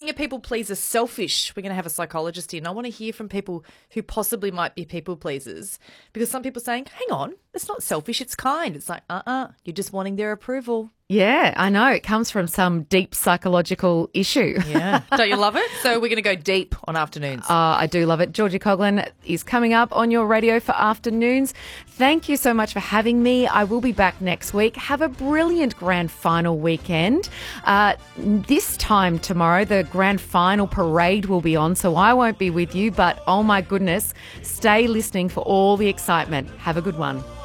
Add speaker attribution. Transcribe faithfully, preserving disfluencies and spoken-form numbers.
Speaker 1: a people pleaser selfish? We're going to have a psychologist in. I want to hear from people who possibly might be people pleasers, because some people are saying, hang on, it's not selfish, it's kind. It's like, uh-uh, you're just wanting their approval.
Speaker 2: Yeah, I know. It comes from some deep psychological issue.
Speaker 1: Yeah. Don't you love it? So we're going to go deep on afternoons.
Speaker 2: Uh, I do love it. Georgie Coughlin is coming up on your radio for afternoons. Thank you so much for having me. I will be back next week. Have a brilliant grand final weekend. Uh, this time tomorrow, the grand final parade will be on, so I won't be with you. But, oh my goodness, stay listening for all the excitement. Have a good one.